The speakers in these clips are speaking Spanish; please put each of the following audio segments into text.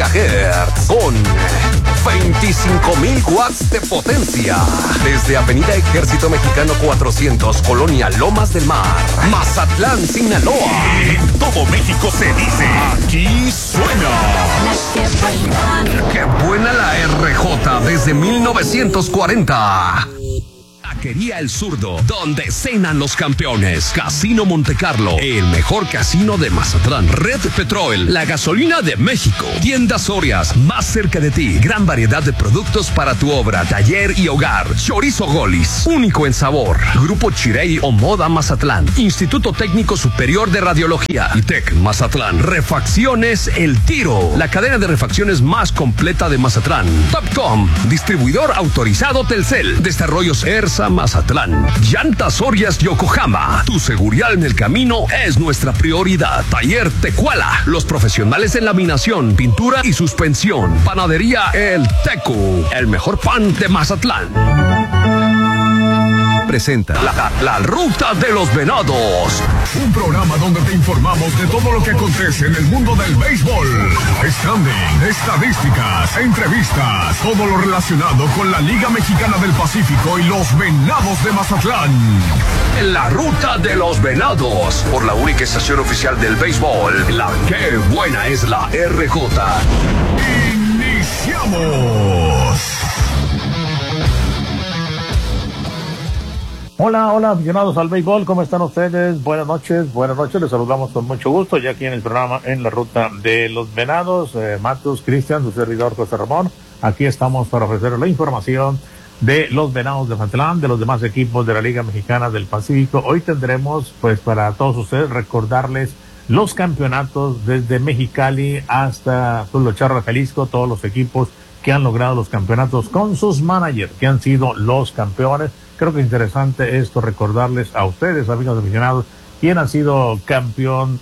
MHz con 25,000 watts de potencia. Desde Avenida Ejército Mexicano 400, Colonia Lomas del Mar, Mazatlán, Sinaloa. En todo México se dice, aquí suena. ¡Qué buena la RJ desde 1940! Taquería El Zurdo, donde cenan los campeones. Casino Montecarlo, el mejor casino de Mazatlán. Red Petrol, la gasolina de México. Tiendas Sorias, más cerca de ti. Gran variedad de productos para tu obra, taller y hogar. Chorizo Golis, único en sabor. Grupo Chirey o Moda Mazatlán. Instituto Técnico Superior de Radiología. ITEC Mazatlán. Refacciones El Tiro, la cadena de refacciones más completa de Mazatlán. Topcom, distribuidor autorizado Telcel. Desarrollos ERSA Mazatlán. Llantas Sorias Yokohama. Tu seguridad en el camino es nuestra prioridad. Taller Tecuala. Los profesionales en laminación, pintura y suspensión. Panadería El Tecu. El mejor pan de Mazatlán. Presenta la Ruta de los Venados. Un programa donde te informamos de todo lo que acontece en el mundo del béisbol. Standing, estadísticas, entrevistas, todo lo relacionado con la Liga Mexicana del Pacífico y los Venados de Mazatlán. La Ruta de los Venados, por la única estación oficial del béisbol, la que buena es la RJ. ¡Iniciamos! Hola, aficionados al béisbol, ¿cómo están ustedes? Buenas noches, les saludamos con mucho gusto, ya aquí en el programa en la Ruta de los Venados. Matus, Cristian, su servidor José Ramón, aquí estamos para ofrecer la información de los Venados de Mazatlán, de los demás equipos de la Liga Mexicana del Pacífico. Hoy tendremos, pues para todos ustedes, recordarles los campeonatos desde Mexicali hasta Los Charros, Jalisco, todos los equipos que han logrado los campeonatos con sus managers, que han sido los campeones. Creo que es interesante esto, recordarles a ustedes, amigos aficionados, quién ha sido campeón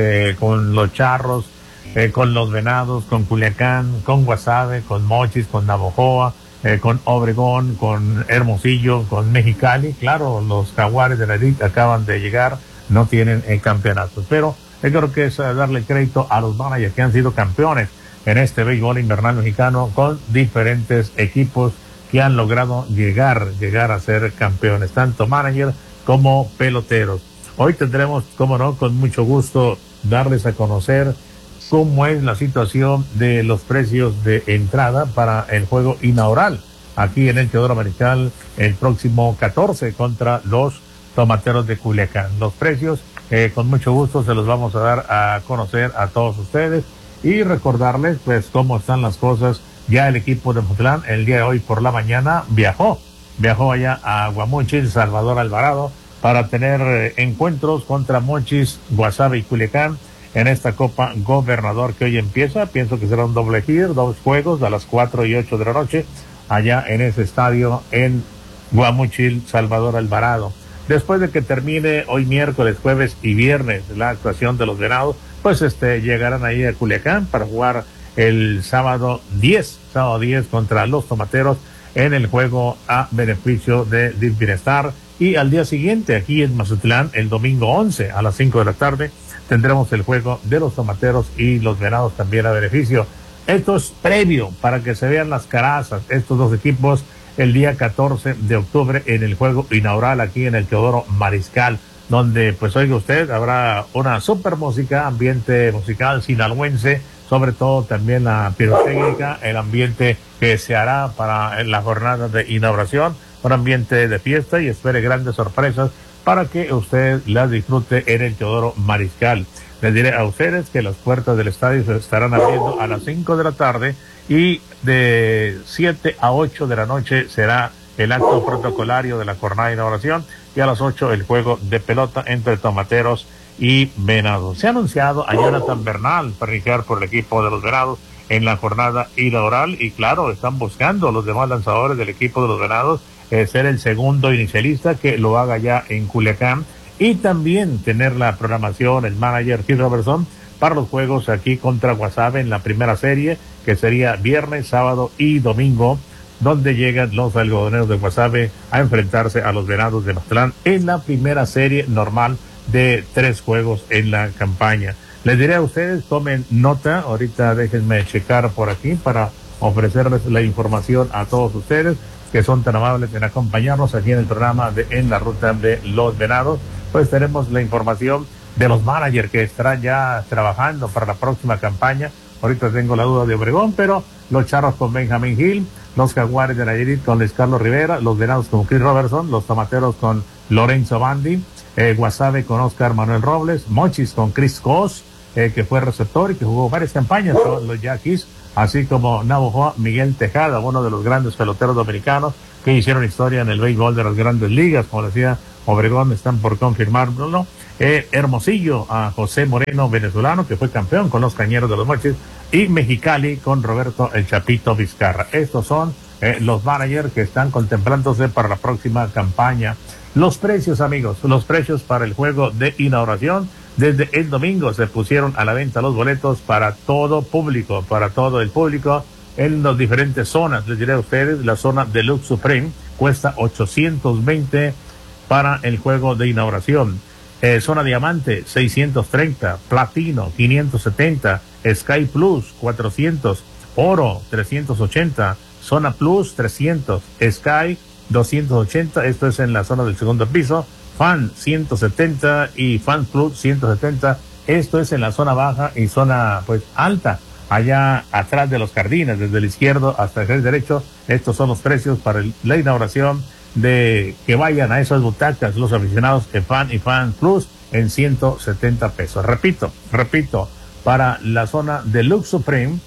con los Charros, con los Venados, con Culiacán, con Guasave, con Mochis, con Navojoa, con Obregón, con Hermosillo, con Mexicali. Claro, los Jaguares de la Elite acaban de llegar, no tienen campeonatos, pero yo creo que es darle crédito a los managers que han sido campeones en este béisbol invernal mexicano con diferentes equipos que han logrado llegar a ser campeones, tanto manager como peloteros. Hoy tendremos, como no, con mucho gusto darles a conocer cómo es la situación de los precios de entrada para el juego inaugural aquí en el Teodoro Mariscal el próximo 14 contra los Tomateros de Culiacán. Los precios, con mucho gusto se los vamos a dar a conocer a todos ustedes y recordarles pues cómo están las cosas. Ya el equipo de Mazatlán el día de hoy por la mañana viajó allá a Guamuchil, Salvador Alvarado, para tener encuentros contra Mochis, Guasave y Culiacán en esta Copa Gobernador que hoy empieza. Pienso que será un doble hit, 2 juegos a las 4 y 8 de la noche allá en ese estadio en Guamuchil, Salvador Alvarado. Después de que termine hoy miércoles, jueves y viernes la actuación de los Venados, pues llegarán ahí a Culiacán para jugar el sábado 10 contra los Tomateros en el juego a beneficio de DIF Bienestar. Y al día siguiente, aquí en Mazatlán, el domingo 11 a las 5 de la tarde, tendremos el juego de los Tomateros y los Venados también a beneficio. Esto es previo para que se vean las carazas, estos dos equipos, el día 14 de octubre en el juego inaugural aquí en el Teodoro Mariscal, donde, pues oiga usted, habrá una super música, ambiente musical sinaloense, sobre todo también la pirotécnica, el ambiente que se hará para la jornada de inauguración, un ambiente de fiesta, y espere grandes sorpresas para que usted las disfrute en el Teodoro Mariscal. Les diré a ustedes que las puertas del estadio se estarán abriendo a las 5 de la tarde y de 7 a 8 de la noche será el acto protocolario de la jornada de inauguración, y a las 8 el juego de pelota entre Tomateros y Venados. Se ha anunciado a Jonathan Bernal para iniciar por el equipo de los Venados en la jornada inaugural, y claro, están buscando los demás lanzadores del equipo de los Venados ser el segundo inicialista que lo haga ya en Culiacán, y también tener la programación, el manager Keith Robertson, para los juegos aquí contra Guasave en la primera serie, que sería viernes, sábado y domingo, donde llegan los algodoneros de Guasave a enfrentarse a los Venados de Mazatlán en la primera serie normal de 3 juegos en la campaña. Les diré a ustedes, tomen nota, ahorita déjenme checar por aquí para ofrecerles la información a todos ustedes que son tan amables en acompañarnos aquí en el programa de En la Ruta de los Venados. Pues tenemos la información de los managers que estarán ya trabajando para la próxima campaña. Ahorita tengo la duda de Obregón, pero los Charros con Benjamín Hill, los Jaguares de Nayarit con Luis Carlos Rivera, los Venados con Chris Robertson, los Tomateros con Lorenzo Bandi, Guasave con Oscar Manuel Robles, Mochis con Chris Cos, que fue receptor y que jugó varias campañas con los Yaquis, así como Navajo Miguel Tejada, uno de los grandes peloteros dominicanos que hicieron historia en el béisbol de las grandes ligas, como decía Obregón, están por confirmarlo, ¿no? Hermosillo a José Moreno, venezolano, que fue campeón con los Cañeros de los Mochis, y Mexicali con Roberto El Chapito Vizcarra. Estos son los managers que están contemplándose para la próxima campaña. Los precios, amigos, los precios para el juego de inauguración. Desde el domingo se pusieron a la venta los boletos para todo público, para todo el público en las diferentes zonas. Les diré a ustedes, la zona Deluxe Supreme cuesta 820 para el juego de inauguración. Zona Diamante 630, Platino 570, Sky Plus 400, Oro 380, Zona Plus 300, Sky 280, esto es en la zona del segundo piso, Fan 170 y Fan Plus 170, esto es en la zona baja y zona pues alta, allá atrás de los jardines, desde el izquierdo hasta el derecho. Estos son los precios para la inauguración, de que vayan a esas butacas los aficionados de Fan y Fan Plus en 170 pesos. Repito, para la zona Deluxe Supreme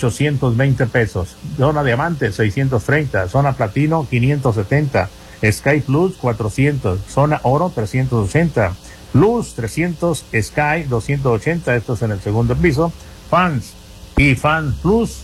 820 pesos, zona Diamante 630, zona Platino 570, Sky Plus 400, zona Oro 380, Plus 300, Sky 280, esto es en el segundo piso, Fans y Fan Plus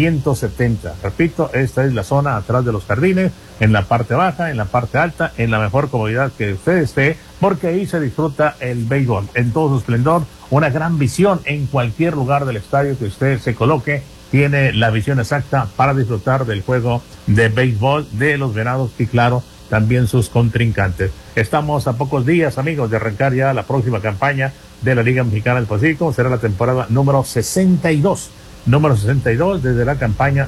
170. Repito, esta es la zona atrás de los jardines, en la parte baja, en la parte alta, en la mejor comodidad que usted esté, porque ahí se disfruta el béisbol en todo su esplendor, una gran visión en cualquier lugar del estadio que usted se coloque, tiene la visión exacta para disfrutar del juego de béisbol de los Venados y claro, también sus contrincantes. Estamos a pocos días, amigos, de arrancar ya la próxima campaña de la Liga Mexicana del Pacífico, será la temporada número 62. Número 62 desde la campaña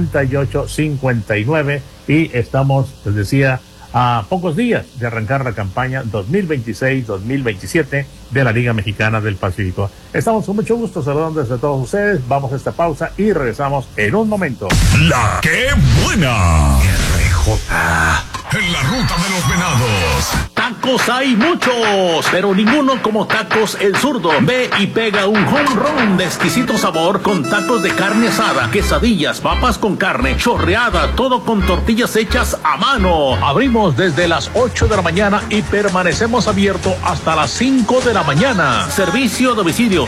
58-59 y estamos, les decía, a pocos días de arrancar la campaña 2026-2027 de la Liga Mexicana del Pacífico. Estamos con mucho gusto saludando a todos ustedes, vamos a esta pausa y regresamos en un momento. La que buena. RJ. En la Ruta de los Venados. Tacos hay muchos, pero ninguno como Tacos El Zurdo. Ve y pega un home run de exquisito sabor con tacos de carne asada, quesadillas, papas con carne, chorreada, todo con tortillas hechas a mano. Abrimos desde las 8 de la mañana y permanecemos abiertos hasta las 5 de la mañana. Servicio a domicilio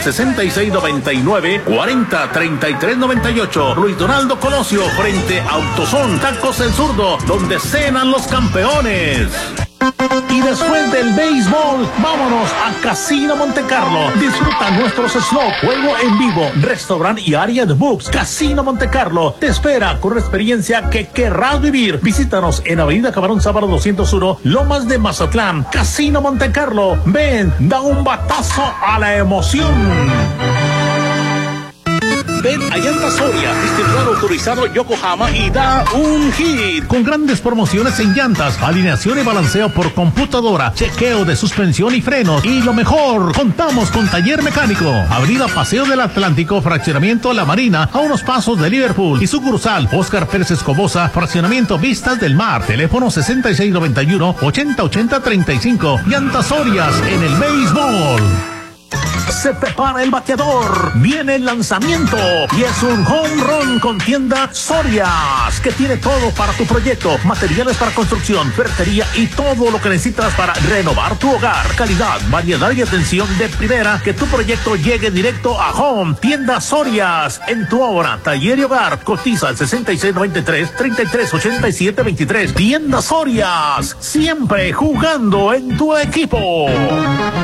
6699-403398. Luis Donaldo Colosio, frente a Autosón. Tacos El Zurdo, donde cenan los campeones. Y después del béisbol, vámonos a Casino Montecarlo. Disfruta nuestros slots, juego en vivo, restaurante y área de books. Casino Montecarlo te espera con una experiencia que querrás vivir. Visítanos en Avenida Camarón Sábado 201, Lomas de Mazatlán. Casino Montecarlo. Ven, da un batazo a la emoción. Ven a Llantas Soria, distribuidor autorizado Yokohama y da un hit. Con grandes promociones en llantas, alineación y balanceo por computadora, chequeo de suspensión y frenos. Y lo mejor, contamos con taller mecánico. Avenida Paseo del Atlántico, fraccionamiento La Marina, a unos pasos de Liverpool. Y sucursal Óscar Pérez Escobosa, fraccionamiento Vistas del Mar. Teléfono 6691-808035. Llantas Sorias en el béisbol. Se prepara el bateador, viene el lanzamiento y es un home run con tienda Sorias, que tiene todo para tu proyecto, materiales para construcción, ferretería y todo lo que necesitas para renovar tu hogar. Calidad, variedad y atención de primera, que tu proyecto llegue directo a home. Tienda Sorias, en tu obra, taller y hogar. Cotiza al 6693-338723. Tienda Sorias, siempre jugando en tu equipo.